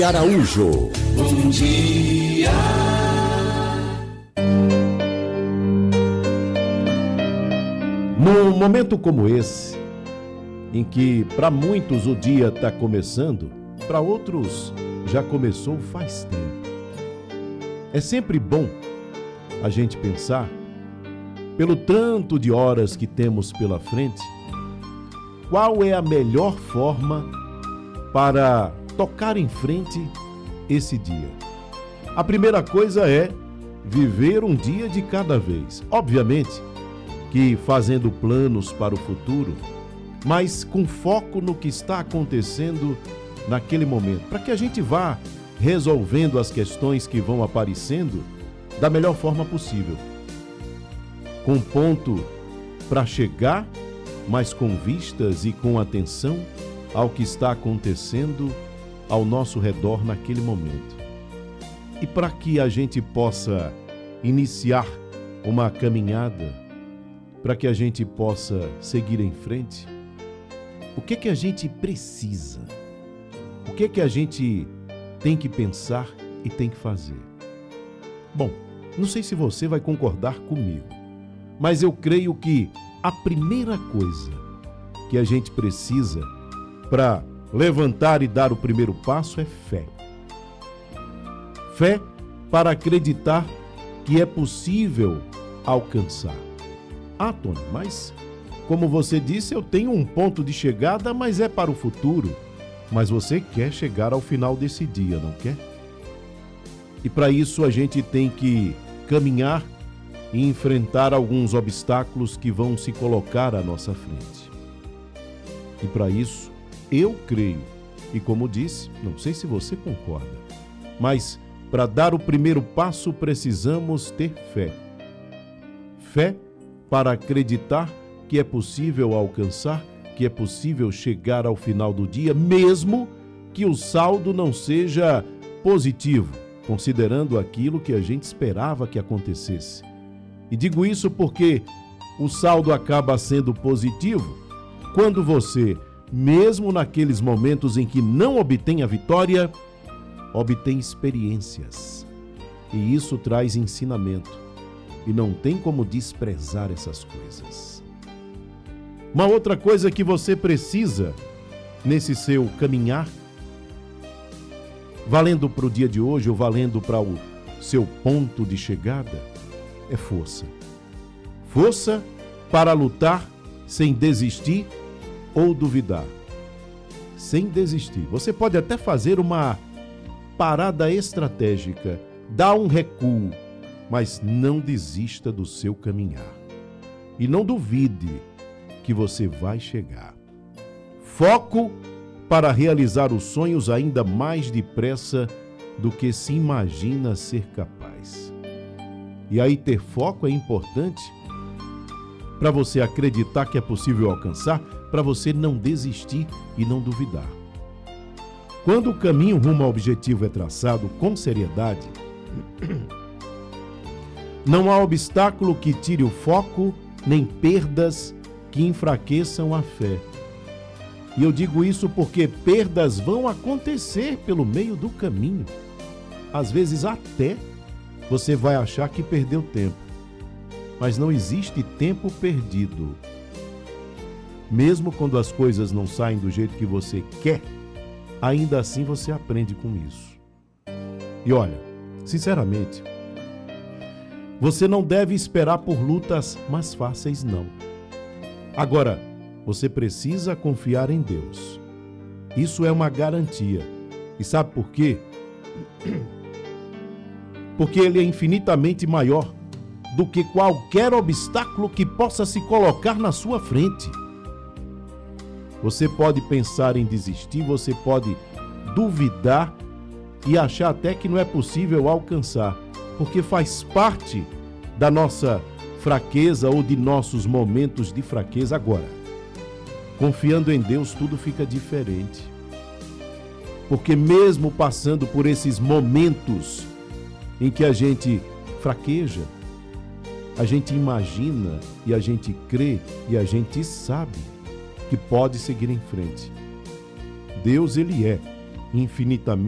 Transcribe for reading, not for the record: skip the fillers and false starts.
Araújo. Bom dia. Num momento como esse, em que para muitos o dia está começando, para outros já começou faz tempo. É sempre bom a gente pensar, pelo tanto de horas que temos pela frente, qual é a melhor forma para tocar em frente esse dia. A primeira coisa é viver um dia de cada vez. Obviamente que fazendo planos para o futuro, mas com foco no que está acontecendo naquele momento, para que a gente vá resolvendo as questões que vão aparecendo da melhor forma possível. Com ponto para chegar, mas com vistas e com atenção ao que está acontecendo ao nosso redor naquele momento. E para que a gente possa iniciar uma caminhada, para que a gente possa seguir em frente, o que a gente precisa? O que a gente tem que pensar e tem que fazer? Bom, não sei se você vai concordar comigo, mas eu creio que a primeira coisa que a gente precisa para levantar e dar o primeiro passo é fé. Fé para acreditar que é possível alcançar. Ah, Tony, mas como você disse, eu tenho um ponto de chegada, mas é para o futuro. Mas você quer chegar ao final desse dia, não quer? E para isso a gente tem que caminhar e enfrentar alguns obstáculos que vão se colocar à nossa frente. E para isso, eu creio, e como disse, não sei se você concorda, mas para dar o primeiro passo precisamos ter fé. Fé para acreditar que é possível alcançar, que é possível chegar ao final do dia, mesmo que o saldo não seja positivo, considerando aquilo que a gente esperava que acontecesse. E digo isso porque o saldo acaba sendo positivo quando você, mesmo naqueles momentos em que não obtém a vitória, obtém experiências. E isso traz ensinamento. E não tem como desprezar essas coisas. Uma outra coisa que você precisa nesse seu caminhar, valendo para o dia de hoje ou valendo para o seu ponto de chegada, é força. Força para lutar sem desistir ou duvidar. Sem desistir. Você pode até fazer uma parada estratégica, dar um recuo, mas não desista do seu caminhar. E não duvide que você vai chegar. Foco para realizar os sonhos ainda mais depressa do que se imagina ser capaz. E aí ter foco é importante para você acreditar que é possível alcançar, para você não desistir e não duvidar. Quando o caminho rumo ao objetivo é traçado com seriedade, não há obstáculo que tire o foco, nem perdas que enfraqueçam a fé. E eu digo isso porque perdas vão acontecer pelo meio do caminho. Às vezes até você vai achar que perdeu tempo. Mas não existe tempo perdido. Mesmo quando as coisas não saem do jeito que você quer, ainda assim você aprende com isso. E olha, sinceramente, você não deve esperar por lutas mais fáceis, não. Agora, você precisa confiar em Deus. Isso é uma garantia. E sabe por quê? Porque Ele é infinitamente maior do que qualquer obstáculo que possa se colocar na sua frente. Você pode pensar em desistir, você pode duvidar e achar até que não é possível alcançar, porque faz parte da nossa fraqueza ou de nossos momentos de fraqueza. Agora, confiando em Deus, tudo fica diferente. Porque mesmo passando por esses momentos em que a gente fraqueja, a gente imagina e a gente crê e a gente sabe que pode seguir em frente. Deus, Ele é infinitamente